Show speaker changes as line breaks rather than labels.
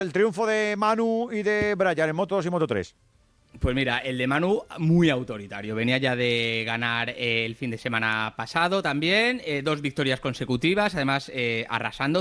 El triunfo de Manu y de Brian en Moto 2 y Moto 3.
Pues mira, el de Manu muy autoritario. Venía ya de ganar el fin de semana pasado también, 2 victorias consecutivas, además arrasando,